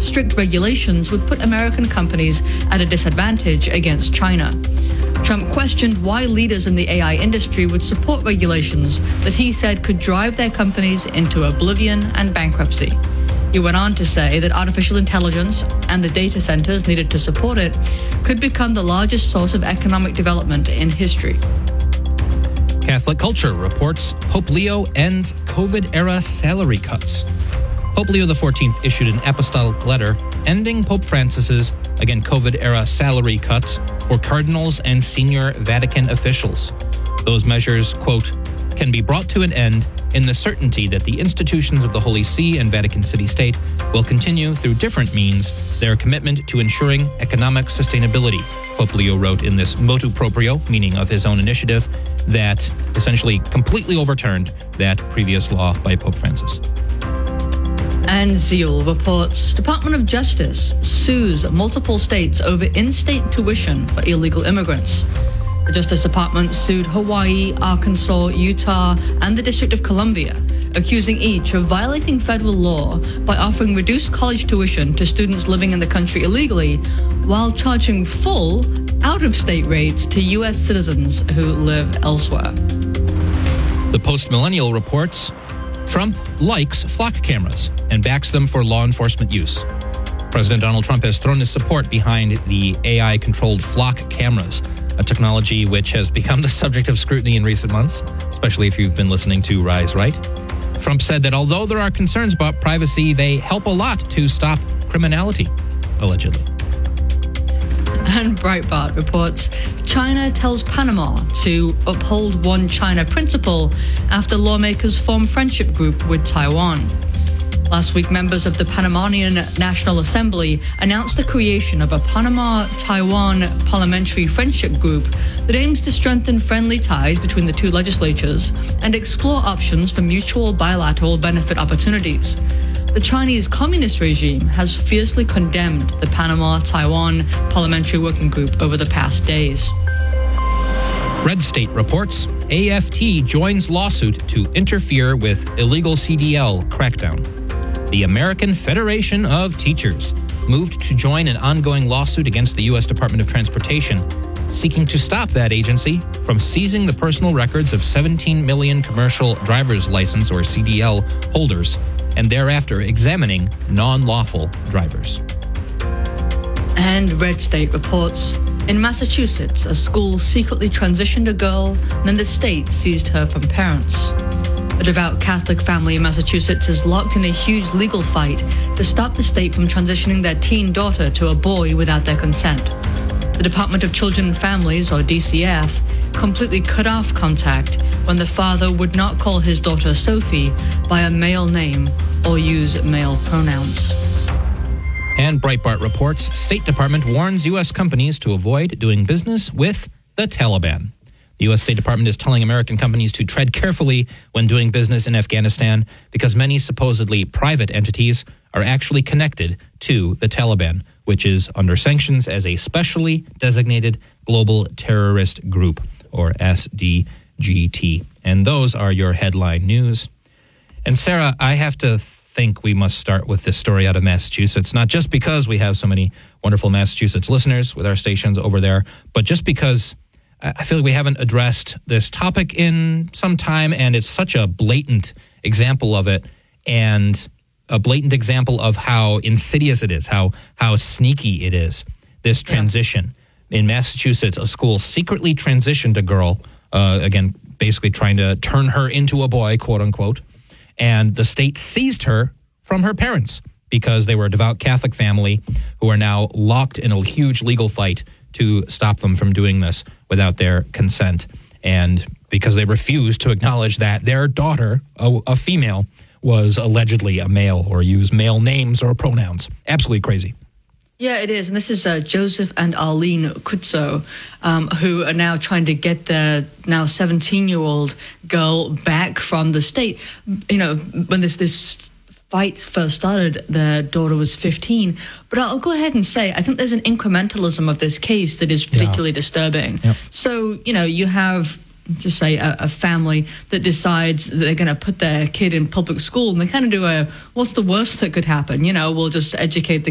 strict regulations would put American companies at a disadvantage against China. Trump questioned why leaders in the AI industry would support regulations that he said could drive their companies into oblivion and bankruptcy. He went on to say that artificial intelligence and the data centers needed to support it could become the largest source of economic development in history. Catholic Culture reports Pope Leo ends COVID-era salary cuts. Pope Leo XIV issued an apostolic letter ending Pope Francis's, again, COVID-era salary cuts for cardinals and senior Vatican officials. Those measures, quote, can be brought to an end in the certainty that the institutions of the Holy See and Vatican City State will continue through different means their commitment to ensuring economic sustainability. Pope Leo wrote in this motu proprio, meaning of his own initiative, that essentially completely overturned that previous law by Pope Francis. And Zeal reports Department of Justice sues multiple states over in-state tuition for illegal immigrants. The Justice Department sued Hawaii, Arkansas, Utah, and the District of Columbia, accusing each of violating federal law by offering reduced college tuition to students living in the country illegally while charging full, out-of-state rates to U.S. citizens who live elsewhere. The Post-Millennial reports Trump likes flock cameras and backs them for law enforcement use. President Donald Trump has thrown his support behind the AI-controlled flock cameras, a technology which has become the subject of scrutiny in recent months, especially if you've been listening to Rise Right. Trump said that although there are concerns about privacy, they help a lot to stop criminality, allegedly. And Breitbart reports China tells Panama to uphold One China principle after lawmakers form friendship group with Taiwan. Last week, members of the Panamanian National Assembly announced the creation of a Panama-Taiwan Parliamentary Friendship Group that aims to strengthen friendly ties between the two legislatures and explore options for mutual bilateral benefit opportunities. The Chinese Communist regime has fiercely condemned the Panama-Taiwan Parliamentary Working Group over the past days. Red State reports AFT joins lawsuit to interfere with illegal CDL crackdown. The American Federation of Teachers moved to join an ongoing lawsuit against the U.S. Department of Transportation, seeking to stop that agency from seizing the personal records of 17 million commercial driver's license, or CDL, holders, and thereafter examining non-lawful drivers. And Red State reports in Massachusetts, a school secretly transitioned a girl, and then the state seized her from parents. A devout Catholic family in Massachusetts is locked in a huge legal fight to stop the state from transitioning their teen daughter to a boy without their consent. The Department of Children and Families, or DCF, completely cut off contact when the father would not call his daughter Sophie by a male name or use male pronouns. And Breitbart reports State Department warns U.S. companies to avoid doing business with the Taliban. The U.S. State Department is telling American companies to tread carefully when doing business in Afghanistan because many supposedly private entities are actually connected to the Taliban, which is under sanctions as a specially designated global terrorist group, or SDGT. And those are your headline news. And Sarah, I have to think we must start with this story out of Massachusetts, not just because we have so many wonderful Massachusetts listeners with our stations over there, but just because I feel like we haven't addressed this topic in some time, and it's such a blatant example of it, and a blatant example of how insidious it is, how sneaky it is, this transition. Yeah. In Massachusetts, a school secretly transitioned a girl, again, basically trying to turn her into a boy, quote unquote, and the state seized her from her parents because they were a devout Catholic family who are now locked in a huge legal fight to stop them from doing this without their consent. And because they refused to acknowledge that their daughter, a female, was allegedly a male or used male names or pronouns. Absolutely crazy. Yeah, it is. And this is Joseph and Arlene Kutzo, who are now trying to get their now 17-year-old girl back from the state. You know, when this fight first started, their daughter was 15. But I'll go ahead and say, I think there's an incrementalism of this case that is particularly disturbing. Yep. So, you know, you have, to say, a family that decides that they're going to put their kid in public school, and they kind of do what's the worst that could happen? You know, we'll just educate the